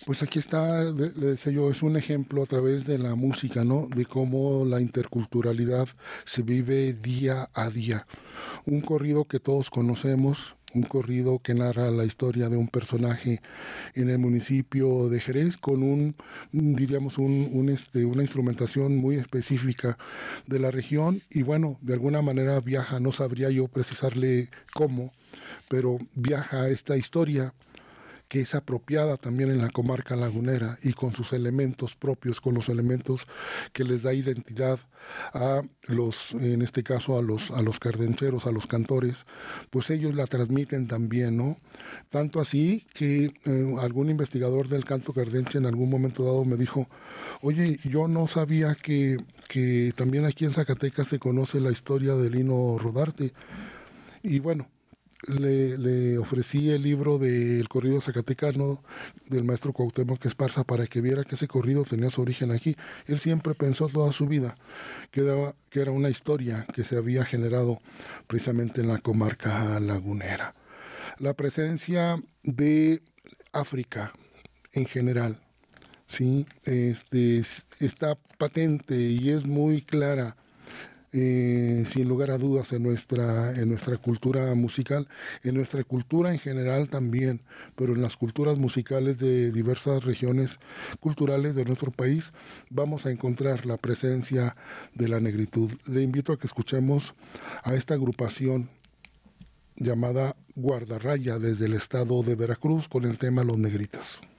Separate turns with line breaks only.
Pues aquí está, le decía yo, es un ejemplo a través de la música, ¿no? De cómo la interculturalidad se vive día a día. Un corrido que todos conocemos, un corrido que narra la historia de un personaje en el municipio de Jerez con diríamos, una instrumentación muy específica de la región y bueno, de alguna manera viaja, no sabría yo precisarle cómo, pero viaja esta historia que es apropiada también en la comarca lagunera y con sus elementos propios, con los elementos que les da identidad a en este caso a los cardencheros, a los cantores, pues ellos la transmiten también, ¿no? Tanto así que algún investigador del canto cardenche en algún momento dado me dijo, oye, yo no sabía que también aquí en Zacatecas se conoce la historia de Lino Rodarte. Y bueno, le ofrecí el libro del corrido zacatecano del maestro Cuauhtémoc Esparza para que viera que ese corrido tenía su origen aquí. Él siempre pensó toda su vida que era una historia que se había generado precisamente en la comarca lagunera. La presencia de África en general, sí, está patente y es muy clara, sin lugar a dudas en nuestra cultura musical, en nuestra cultura en general también, pero en las culturas musicales de diversas regiones culturales de nuestro país vamos a encontrar la presencia de la negritud. Le invito a que escuchemos a esta agrupación llamada Guardarraya desde el estado de Veracruz con el tema Los Negritos.